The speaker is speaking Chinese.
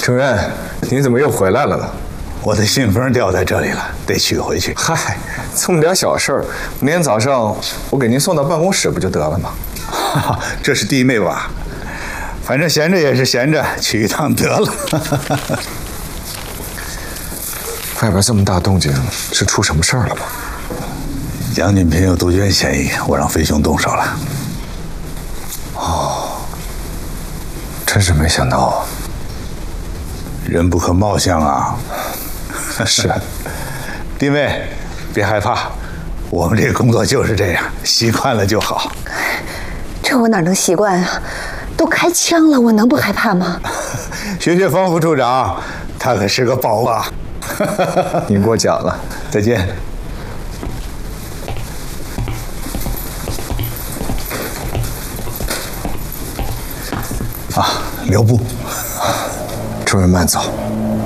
主任，你怎么又回来了呢？ 我的信封掉在这里了，得取回去。 嗨，这么点小事儿，明天早上我给您送到办公室不就得了吗？ 这是弟妹吧？反正闲着也是闲着，去一趟得了。 外边这么大动静，是出什么事儿了吗？ 杨锦平有杜鹃嫌疑，我让飞熊动手了。 哦，真是没想到啊！ 人不可貌相啊。 是， 弟妹，别害怕，我们这个工作就是这样，习惯了就好。 这我哪能习惯啊？都开枪了，我能不害怕吗？ 学学方副处长，他可是个宝啊。 您过奖了， 再见。啊，留步。 主任慢走。